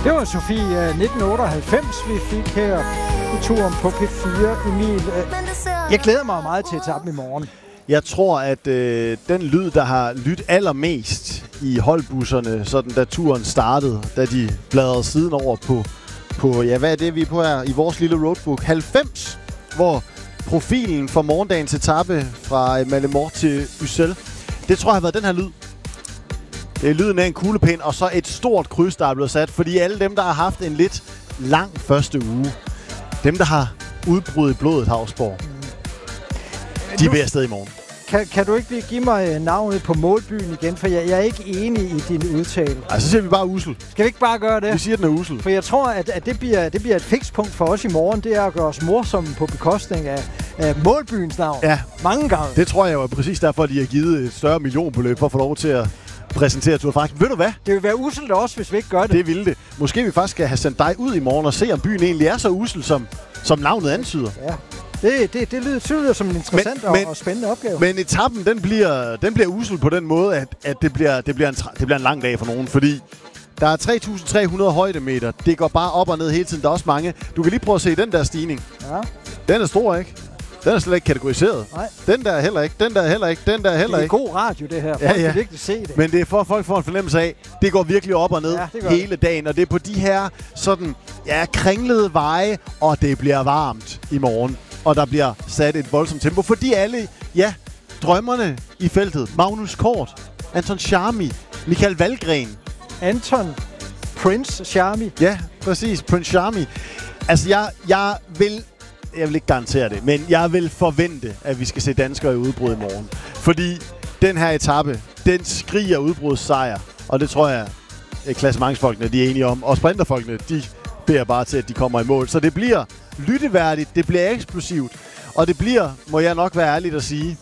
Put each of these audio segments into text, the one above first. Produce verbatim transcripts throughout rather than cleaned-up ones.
Det var Sofie nitten otteoghalvfems, vi fik her i turen på P fire. Emil, jeg glæder mig meget til etappen i morgen. Jeg tror, at øh, den lyd, der har lyttet allermest i holdbusserne, sådan da turen startede, da de bladrede siden over på, på, ja, hvad er det, vi er på her i vores lille roadbook? halvfems, hvor profilen for morgendagens etape fra Malemort til Ussel, det tror jeg har været den her lyd. Det er lyden af en kuglepind, og så et stort kryds, der er blevet sat, fordi alle dem, der har haft en lidt lang første uge, dem, der har udbrud i blodet, Hausborg, de er ved afsted i morgen. Kan, kan du ikke lige give mig navnet på målbyen igen? For jeg, jeg er ikke enig i din udtale. Ej, så siger vi bare Ussel. Skal vi ikke bare gøre det? Vi siger, den er Ussel. For jeg tror, at, at det, bliver, det bliver et fikspunkt for os i morgen. Det er at gøre os morsomme på bekostning af, af målbyens navn. Ja. Mange gange. Det tror jeg jo er præcis derfor, at de har givet et større millionbeløb for at få lov til at præsentere Tour de France. Ved du hvad? Det vil være usselt også, hvis vi ikke gør det. Det ville det. Måske vi faktisk skal have sendt dig ud i morgen og se, om byen egentlig er så ussel, som, som navnet antyder. Ja. Det, det, det lyder tydeligt som en interessant men, og, men, og spændende opgave. Men etappen, den bliver, den bliver ussel på den måde, at, at det, bliver, det, bliver en, det bliver en lang dag for nogen. Fordi der er tre tusind tre hundrede højdemeter. Det går bare op og ned hele tiden. Der er også mange. Du kan lige prøve at se den der stigning. Ja. Den er stor, ikke? Den er slet ikke kategoriseret. Nej. Den der er heller ikke. Den der er heller ikke. Den der er heller ikke. Det er god radio, det her. Folk ja, ja. kan virkelig se det. Men det er for, at folk får en fornemmelse af, det går virkelig op og ned ja, hele dagen. Og det er på de her sådan, ja, kringlede veje, og det bliver varmt i morgen. Og der bliver sat et voldsomt tempo, fordi alle, ja, drømmerne i feltet. Magnus Kort, Anton Charmi, Michael Valgren. Anton Prince Charmi. Ja, præcis. Prince Charmi. Altså, jeg, jeg vil... Jeg vil ikke garantere det, men jeg vil forvente, at vi skal se danskere i udbrud i morgen. Fordi den her etape, den skriger udbrudssejr. Og det tror jeg, at klassementsfolkene de er enige om. Og sprinterfolkene, de beder bare til, at de kommer i mål. Så det bliver lytteværdigt, det bliver eksplosivt. Og det bliver, må jeg nok være ærlig at sige,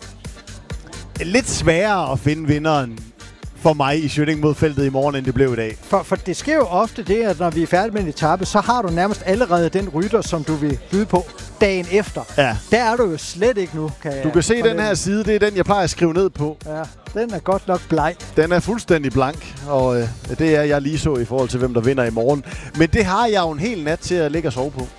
lidt sværere at finde vinderen for mig i Schønning mod feltet i morgen, end det blev i dag. For, for det sker jo ofte det, at når vi er færdige med en etape, så har du nærmest allerede den rytter, som du vil byde på dagen efter. Ja. Der er du jo slet ikke nu, kan jeg Du kan se fornemme. Den her side, det er den, jeg plejer at skrive ned på. Ja, den er godt nok bleg. Den er fuldstændig blank, og øh, det er jeg lige så i forhold til, hvem der vinder i morgen. Men det har jeg jo en hel nat til at ligge og sove på.